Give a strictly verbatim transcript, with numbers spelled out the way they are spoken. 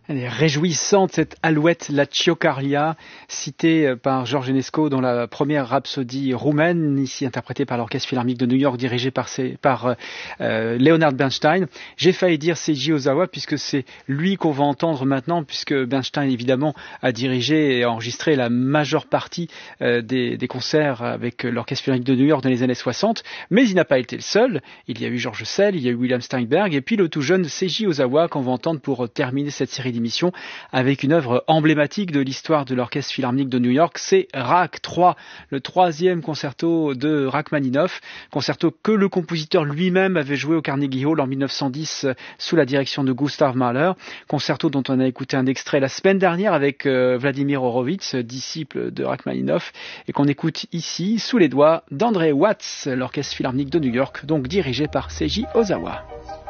Elle est réjouissante, cette alouette, la Cioccaria, citée par George Enesco dans la première rhapsodie roumaine, ici interprétée par l'Orchestre Philharmonique de New York, dirigé par, ses, par euh, Leonard Bernstein. J'ai failli dire Seiji Ozawa, puisque c'est lui qu'on va entendre maintenant, puisque Bernstein, évidemment, a dirigé et enregistré la majeure partie euh, des, des concerts avec l'Orchestre Philharmonique de New York dans les années soixante. Mais il n'a pas été le seul. Il y a eu George Szell, il y a eu William Steinberg, et puis le tout jeune Seiji Ozawa, qu'on va entendre pour terminer cette série d'émission avec une œuvre emblématique de l'histoire de l'Orchestre Philharmonique de New York, c'est Rach trois, le troisième concerto de Rachmaninoff, concerto que le compositeur lui-même avait joué au Carnegie Hall en mille neuf cent dix sous la direction de Gustav Mahler, concerto dont on a écouté un extrait la semaine dernière avec euh, Vladimir Horowitz, disciple de Rachmaninoff, et qu'on écoute ici sous les doigts d'André Watts, l'Orchestre Philharmonique de New York, donc dirigé par Seiji Ozawa.